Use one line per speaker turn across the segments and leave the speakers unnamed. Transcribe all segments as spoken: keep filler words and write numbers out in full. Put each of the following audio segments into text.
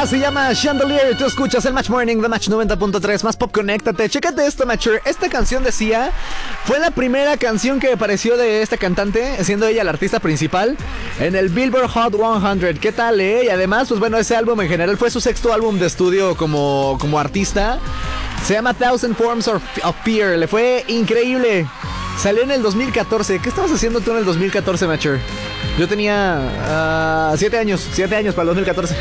rola se llama Chandelier. Tú escuchas el Match Morning de Match noventa punto tres. Más pop, conéctate. Chécate esto, Matcher. Esta canción de Sia fue la primera canción que apareció de esta cantante, siendo ella la artista principal en el Billboard Hot cien. ¿Qué tal, eh? Y además, pues bueno, ese álbum en general fue su sexto álbum de estudio como, como artista. Se llama Thousand Forms of, of Fear. Le fue increíble. Salió en el dos mil catorce. ¿Qué estabas haciendo tú en el dos mil catorce, Matcher? Yo tenía siete uh, años, siete años para el dos mil catorce.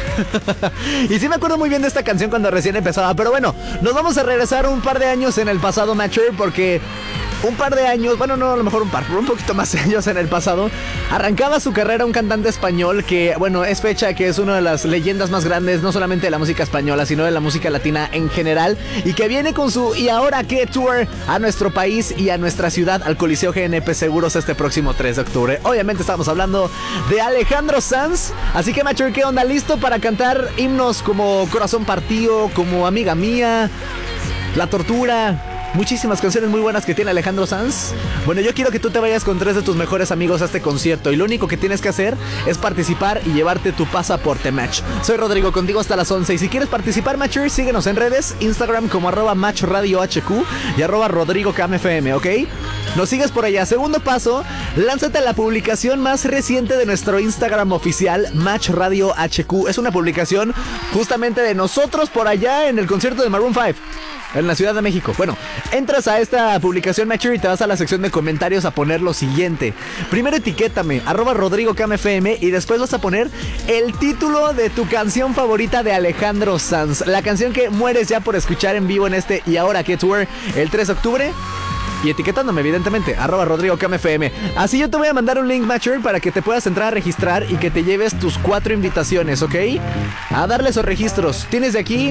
Y sí me acuerdo muy bien de esta canción cuando recién empezaba. Pero bueno, nos vamos a regresar un par de años en el pasado, Matcher, porque un par de años, bueno, no, a lo mejor un par, pero un poquito más de años en el pasado, arrancaba su carrera un cantante español que, bueno, es fecha que es una de las leyendas más grandes, no solamente de la música española, sino de la música latina en general, y que viene con su ¿Y ahora qué? Tour a nuestro país y a nuestra ciudad, al Coliseo G N P Seguros, este próximo tres de octubre. Obviamente estamos hablando de Alejandro Sanz, así que, Macho, ¿qué onda? ¿Listo para cantar himnos como Corazón Partido, como Amiga Mía, La Tortura? Muchísimas canciones muy buenas que tiene Alejandro Sanz. Bueno, yo quiero que tú te vayas con tres de tus mejores amigos a este concierto, y lo único que tienes que hacer es participar y llevarte tu pasaporte, Match. Soy Rodrigo, contigo hasta las once, y si quieres participar, Matcher, síguenos en redes, Instagram como arroba Match Radio H Q y arroba Rodrigo Cam F M, ¿ok? Nos sigues por allá. Segundo paso, lánzate a la publicación más reciente de nuestro Instagram oficial, Match Radio H Q. Es una publicación justamente de nosotros por allá en el concierto de Maroon cinco en la Ciudad de México. Bueno, entras a esta publicación, Matcher, y te vas a la sección de comentarios a poner lo siguiente. Primero etiquétame, arroba Rodrigo Cam F M, y después vas a poner el título de tu canción favorita de Alejandro Sanz, la canción que mueres ya por escuchar en vivo en este ¿Y ahora qué? Tour el tres de octubre. Y etiquetándome, evidentemente, arroba Rodrigo Cam F M. Así yo te voy a mandar un link, Matcher, para que te puedas entrar a registrar y que te lleves tus cuatro invitaciones, ¿ok? A darle esos registros. Tienes de aquí,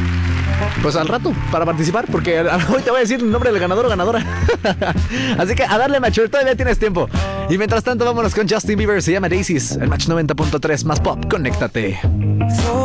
pues al rato, para participar, porque hoy te voy a decir el nombre del ganador o ganadora. Así que a darle, Matcher, todavía tienes tiempo. Y mientras tanto, vámonos con Justin Bieber. Se llama Daisies, el Match noventa punto tres. Más pop, conéctate.